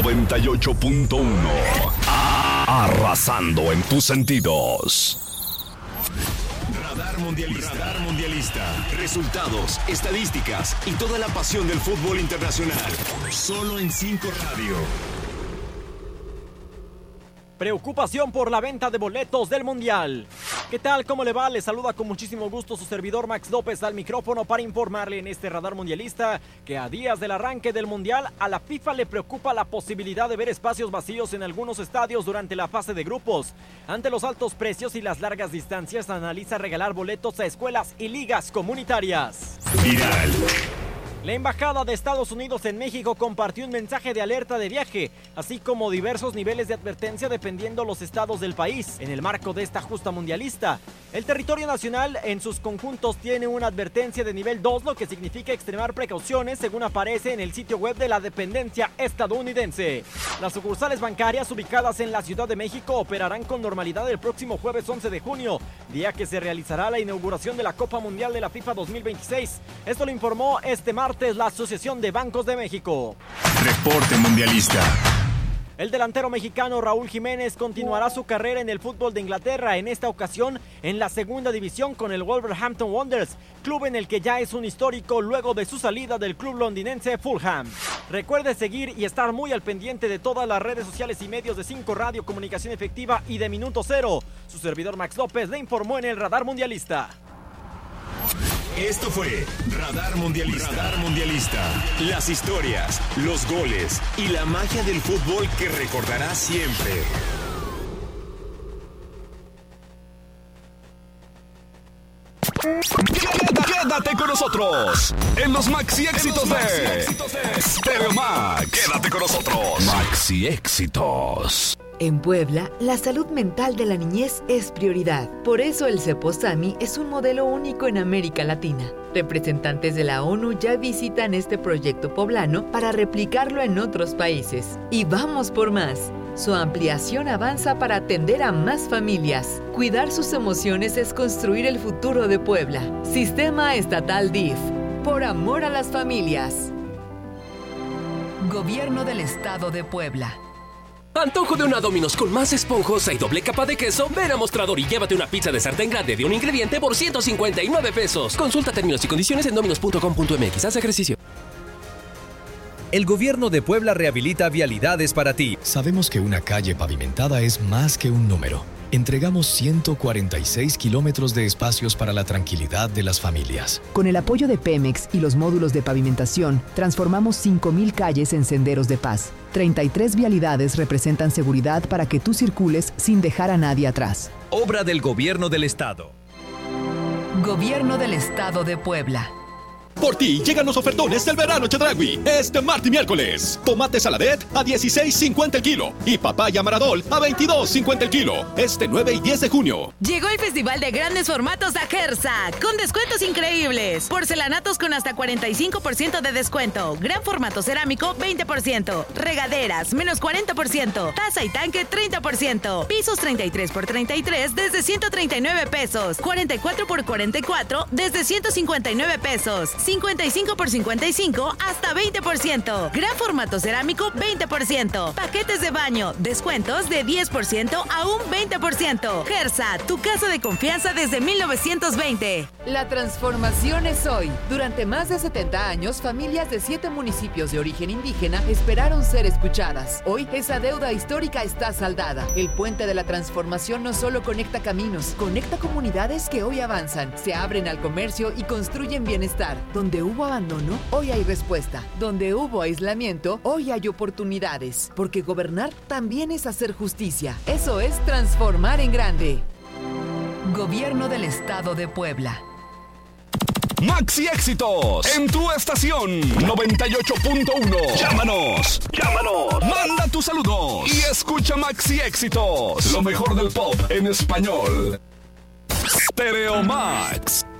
98.1. Arrasando en tus sentidos. Radar Mundialista. Resultados, estadísticas y toda la pasión del fútbol internacional. Solo en 5 Radio. Preocupación por la venta de boletos del Mundial. ¿Qué tal? ¿Cómo le va? Le saluda con muchísimo gusto su servidor Max López al micrófono para informarle en este Radar Mundialista que a días del arranque del Mundial a la FIFA le preocupa la posibilidad de ver espacios vacíos en algunos estadios durante la fase de grupos. Ante los altos precios y las largas distancias, analiza regalar boletos a escuelas y ligas comunitarias. Viral. La Embajada de Estados Unidos en México compartió un mensaje de alerta de viaje, así como diversos niveles de advertencia dependiendo los estados del país. En el marco de esta justa mundialista, el territorio nacional en sus conjuntos tiene una advertencia de nivel 2, lo que significa extremar precauciones, según aparece en el sitio web de la dependencia estadounidense. Las sucursales bancarias ubicadas en la Ciudad de México operarán con normalidad el próximo jueves 11 de junio, día que se realizará la inauguración de la Copa Mundial de la FIFA 2026. Esto lo informó este martes la Asociación de Bancos de México. Reporte Mundialista. El delantero mexicano Raúl Jiménez continuará su carrera en el fútbol de Inglaterra, en esta ocasión en la segunda división con el Wolverhampton Wanderers, club en el que ya es un histórico luego de su salida del club londinense Fulham. Recuerde seguir y estar muy al pendiente de todas las redes sociales y medios de 5 Radio, Comunicación Efectiva y de Minuto Cero. Su servidor Max López le informó en el Radar Mundialista. Esto fue Radar Mundialista. Las historias, los goles y la magia del fútbol que recordarás siempre. Quédate con nosotros en los Maxi Éxitos de Stereo Max. Quédate con nosotros. Maxi Éxitos. En Puebla, la salud mental de la niñez es prioridad. Por eso el CEPOSAMI es un modelo único en América Latina. Representantes de la ONU ya visitan este proyecto poblano para replicarlo en otros países. Y vamos por más. Su ampliación avanza para atender a más familias. Cuidar sus emociones es construir el futuro de Puebla. Sistema Estatal DIF. Por amor a las familias. Gobierno del Estado de Puebla. Antojo de una Domino's con más esponjosa y doble capa de queso. Ven a Mostrador y llévate una pizza de sartén grande de un ingrediente por 159 pesos. Consulta términos y condiciones en dominos.com.mx. Haz ejercicio. El gobierno de Puebla rehabilita vialidades para ti. Sabemos que una calle pavimentada es más que un número. Entregamos 146 kilómetros de espacios para la tranquilidad de las familias. Con el apoyo de Pemex y los módulos de pavimentación, transformamos 5,000 calles en senderos de paz. 33 vialidades representan seguridad para que tú circules sin dejar a nadie atrás. Obra del Gobierno del Estado. Gobierno del Estado de Puebla. Por ti llegan los ofertones del verano Chedraui. Este martes y miércoles. Tomate Saladet a $16.50 el kilo. Y papaya Maradol a $22.50 el kilo. Este 9 y 10 de junio. Llegó el Festival de Grandes Formatos a Gersa. Con descuentos increíbles. Porcelanatos con hasta 45% de descuento. Gran formato cerámico, 20%. Regaderas, menos 40%. Taza y tanque, 30%. Pisos 33x33 desde 139 pesos. 44x44 desde 159 pesos. 55x55 hasta 20%. Gran formato cerámico 20%. Paquetes de baño, descuentos de 10% a un 20%. Gersa, tu casa de confianza desde 1920. La transformación es hoy. Durante más de 70 años, familias de 7 municipios de origen indígena esperaron ser escuchadas. Hoy, esa deuda histórica está saldada. El puente de la transformación no solo conecta caminos, conecta comunidades que hoy avanzan, se abren al comercio y construyen bienestar. Donde hubo abandono, hoy hay respuesta. Donde hubo aislamiento, hoy hay oportunidades. Porque gobernar también es hacer justicia. Eso es transformar en grande. Gobierno del Estado de Puebla. Maxi Éxitos en tu estación 98.1. Llámanos. Manda tus saludos y escucha Maxi Éxitos. Lo mejor del pop en español. Stereo Max.